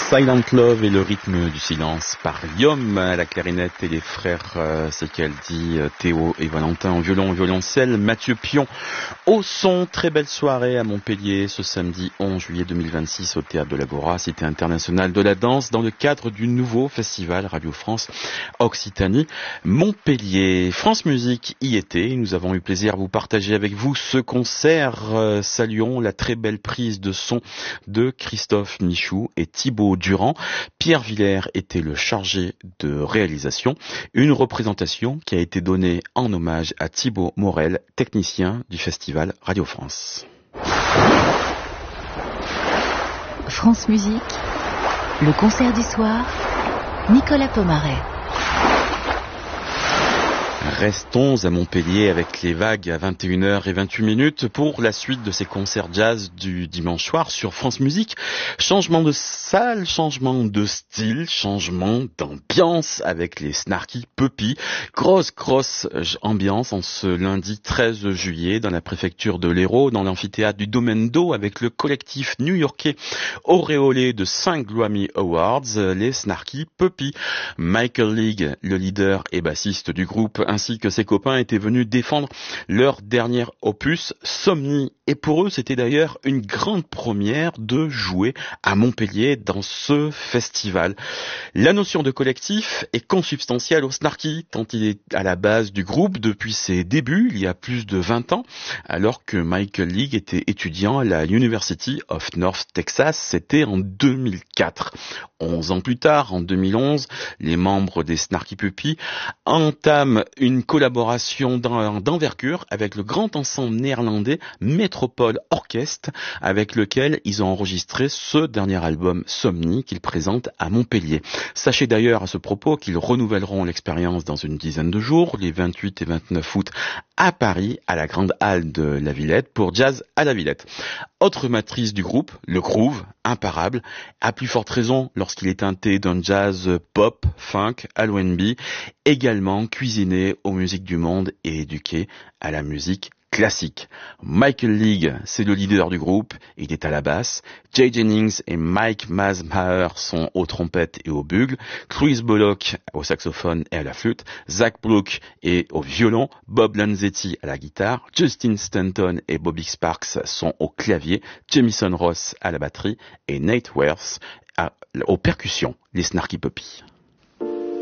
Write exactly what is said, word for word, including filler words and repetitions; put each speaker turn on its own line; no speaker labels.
Silent Love et le rythme du silence par Yom à la clarinette et les frères, euh, c'est qu'elle dit euh, Théo et Valentin au violon et violoncelle, Mathieu Pion au son. Très belle soirée à Montpellier ce samedi onze juillet deux mille vingt-six au Théâtre de l'Agora, Cité internationale de la danse, dans le cadre du nouveau festival Radio France Occitanie Montpellier. France Musique y était, nous avons eu plaisir à vous partager avec vous ce concert. Euh, saluons la très belle prise de son de Christophe Michou et Thibaut Durand. Pierre Villers était le chargé de réalisation. Une représentation qui a été donnée en hommage à Thibaut Morel, technicien du festival Radio France.
France Musique, le concert du soir, Nicolas Pomaret.
Restons à Montpellier avec les vagues à vingt et une heures vingt-huit minutes pour la suite de ces concerts jazz du dimanche soir sur France Musique. Changement de salle, changement de style, changement d'ambiance avec les Snarky Puppy. Grosse, grosse ambiance en ce lundi treize juillet dans la préfecture de l'Hérault, dans l'amphithéâtre du Domaine d'Eau avec le collectif new-yorkais auréolé de cinq Grammy Awards, les Snarky Puppy. Michael League, le leader et bassiste du groupe, ainsi que ses copains étaient venus défendre leur dernier opus, Somni. Et pour eux, c'était d'ailleurs une grande première de jouer à Montpellier dans ce festival. La notion de collectif est consubstantielle au Snarky, tant il est à la base du groupe depuis ses débuts, il y a plus de vingt ans, alors que Michael League était étudiant à la University of North Texas, c'était en deux mille quatre. Onze ans plus tard, en deux mille onze, les membres des Snarky Puppy entament une collaboration d'envergure avec le grand ensemble néerlandais Métropole Orchestre, avec lequel ils ont enregistré ce dernier album Somni qu'ils présentent à Montpellier. Sachez d'ailleurs à ce propos qu'ils renouvelleront l'expérience dans une dizaine de jours, les vingt-huit et vingt-neuf août à Paris, à la Grande Halle de la Villette, pour Jazz à la Villette. Autre matrice du groupe, le groove, imparable, à plus forte raison lorsqu'il est teinté d'un jazz pop, funk, R and B, également cuisiné aux musiques du monde et éduqué à la musique classique. Michael League, c'est le leader du groupe, il est à la basse. Jay Jennings et Mike Mazmaher sont aux trompettes et au bugle. Chris Bullock au saxophone et à la flûte. Zach Brook est au violon. Bob Lanzetti à la guitare. Justin Stanton et Bobby Sparks sont au clavier. Jamison Ross à la batterie et Nate Werth à, aux percussions. Les Snarky Puppy.